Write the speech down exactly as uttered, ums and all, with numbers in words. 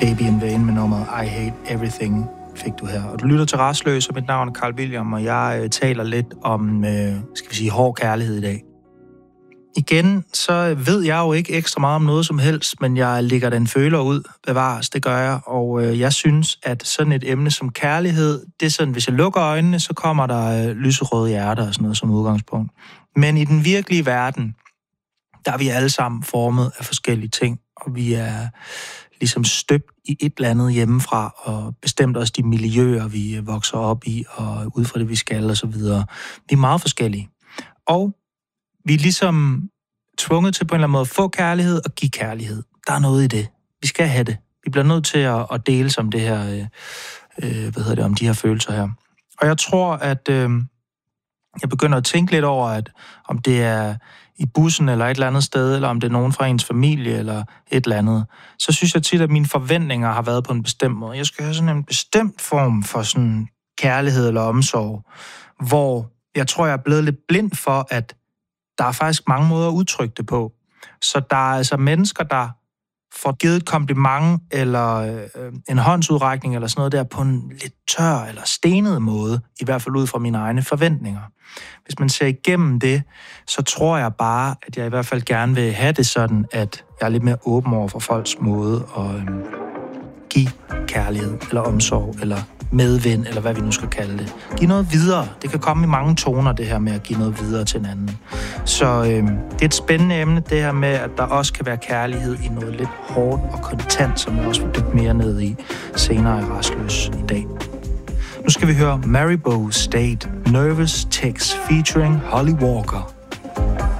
Baby in Vain med nummeret I Hate Everything fik du her. Og du lytter til Rastløs, og mit navn er Carl William, og jeg øh, taler lidt om, øh, skal vi sige, hård kærlighed i dag. Igen, så ved jeg jo ikke ekstra meget om noget som helst, men jeg lægger den føler ud, bevares, det gør jeg, og øh, jeg synes, at sådan et emne som kærlighed, det er sådan, hvis jeg lukker øjnene, så kommer der øh, lyserøde hjerter og sådan noget som udgangspunkt. Men i den virkelige verden, der er vi alle sammen formet af forskellige ting, og vi er ligesom støbt i et eller andet hjemmefra, og bestemt også de miljøer, vi vokser op i, og ud fra det, vi skal, og så videre. Vi er meget forskellige. Og vi er ligesom tvunget til på en eller anden måde at få kærlighed og give kærlighed. Der er noget i det. Vi skal have det. Vi bliver nødt til at, at dele som det her, øh, hvad hedder det, om de her følelser her. Og jeg tror, at øh, jeg begynder at tænke lidt over, at om det er i bussen eller et eller andet sted, eller om det er nogen fra ens familie eller et eller andet, så synes jeg tit, at mine forventninger har været på en bestemt måde. Jeg skal have sådan en bestemt form for sådan kærlighed eller omsorg, hvor jeg tror, jeg er blevet lidt blind for, at der er faktisk mange måder at udtrykke det på. Så der er altså mennesker, der får givet et kompliment eller øh, en håndsudrækning eller sådan noget der på en lidt tør eller stenet måde, i hvert fald ud fra mine egne forventninger. Hvis man ser igennem det, så tror jeg bare, at jeg i hvert fald gerne vil have det sådan, at jeg er lidt mere åben over for folks måde at øh, give kærlighed eller omsorg eller medvind, eller hvad vi nu skal kalde det. Giv noget videre. Det kan komme i mange toner, det her med at give noget videre til en anden. Så øh, det er et spændende emne, det her med, at der også kan være kærlighed i noget lidt hårdt og kontant, som jeg også vil dykke mere ned i senere i Rastløs i dag. Nu skal vi høre Maribo State, Nervous Text featuring Holly Walker.